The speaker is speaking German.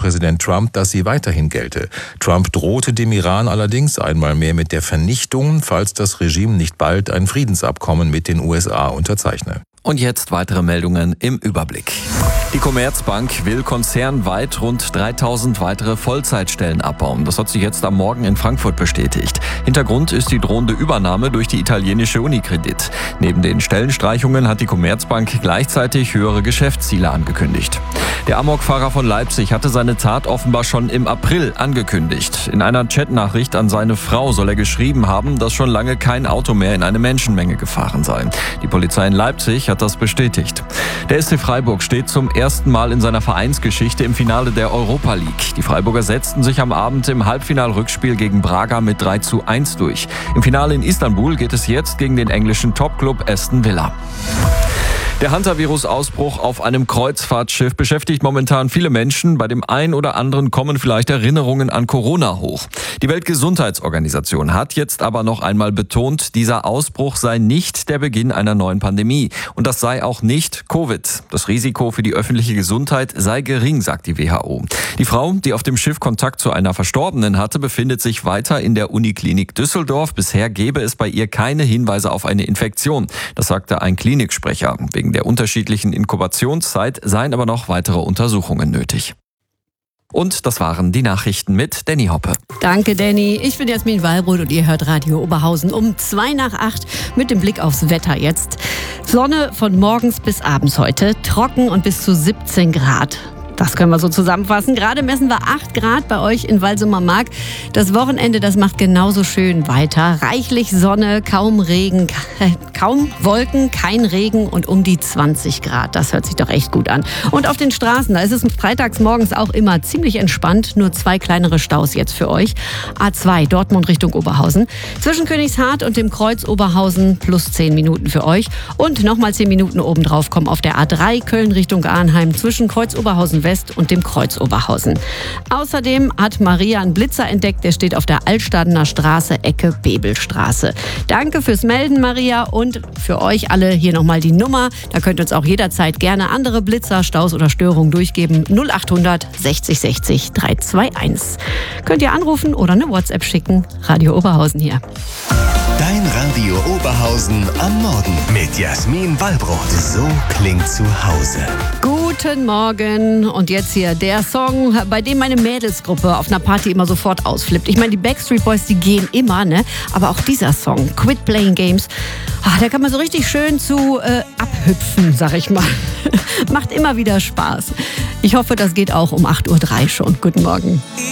US-Präsident Trump, dass sie weiterhin gelte. Trump drohte dem Iran allerdings einmal mehr mit der Vernichtung, falls das Regime nicht bald ein Friedensabkommen mit den USA unterzeichne. Und jetzt weitere Meldungen im Überblick. Die Commerzbank will konzernweit rund 3000 weitere Vollzeitstellen abbauen. Das hat sich jetzt am Morgen in Frankfurt bestätigt. Hintergrund ist die drohende Übernahme durch die italienische Unicredit. Neben den Stellenstreichungen hat die Commerzbank gleichzeitig höhere Geschäftsziele angekündigt. Der Amokfahrer von Leipzig hatte seine Tat offenbar schon im April angekündigt. In einer Chatnachricht an seine Frau soll er geschrieben haben, dass schon lange kein Auto mehr in eine Menschenmenge gefahren sei. Die Polizei in Leipzig hat das bestätigt. Der SC Freiburg steht zum ersten Mal in seiner Vereinsgeschichte im Finale der Europa League. Die Freiburger setzten sich am Abend im Halbfinal-Rückspiel gegen Braga mit 3:1 durch. Im Finale in Istanbul geht es jetzt gegen den englischen Topclub Aston Villa. Der Hantavirus-Ausbruch auf einem Kreuzfahrtschiff beschäftigt momentan viele Menschen. Bei dem einen oder anderen kommen vielleicht Erinnerungen an Corona hoch. Die Weltgesundheitsorganisation hat jetzt aber noch einmal betont, dieser Ausbruch sei nicht der Beginn einer neuen Pandemie. Und das sei auch nicht Covid. Das Risiko für die öffentliche Gesundheit sei gering, sagt die WHO. Die Frau, die auf dem Schiff Kontakt zu einer Verstorbenen hatte, befindet sich weiter in der Uniklinik Düsseldorf. Bisher gebe es bei ihr keine Hinweise auf eine Infektion. Das sagte ein Kliniksprecher. Wegen der unterschiedlichen Inkubationszeit seien aber noch weitere Untersuchungen nötig. Und das waren die Nachrichten mit Danny Hoppe. Danke, Danny. Ich bin Jasmin Wallbrot und ihr hört Radio Oberhausen um 7:55 mit dem Blick aufs Wetter jetzt. Sonne von morgens bis abends heute, trocken und bis zu 17 Grad. Das können wir so zusammenfassen. Gerade messen wir 8 Grad bei euch in Walsumermark. Das Wochenende, das macht genauso schön weiter. Reichlich Sonne, kaum Regen, kaum Wolken, kein Regen und um die 20 Grad. Das hört sich doch echt gut an. Und auf den Straßen, da ist es freitags morgens auch immer ziemlich entspannt. Nur 2 kleinere Staus jetzt für euch. A2 Dortmund Richtung Oberhausen. Zwischen Königshardt und dem Kreuz Oberhausen plus 10 Minuten für euch. Und nochmal 10 Minuten obendrauf kommen auf der A3 Köln Richtung Arnheim zwischen Kreuz Oberhausen West und dem Kreuz Oberhausen. Außerdem hat Maria einen Blitzer entdeckt, der steht auf der Altstadener Straße, Ecke Bebelstraße. Danke fürs Melden, Maria, und für euch alle hier nochmal die Nummer. Da könnt ihr uns auch jederzeit gerne andere Blitzer, Staus oder Störungen durchgeben. 0800 60 60 321. Könnt ihr anrufen oder eine WhatsApp schicken. Radio Oberhausen hier. Dein Radio Oberhausen am Morgen mit Jasmin Wallbrot. So klingt zu Hause. Guten Morgen und jetzt hier der Song, bei dem meine Mädelsgruppe auf einer Party immer sofort ausflippt. Ich meine, die Backstreet Boys, die gehen immer, ne? Aber auch dieser Song, Quit Playing Games, da kann man so richtig schön zu abhüpfen, sag ich mal. Macht immer wieder Spaß. Ich hoffe, das geht auch um 8:03 Uhr schon. Guten Morgen.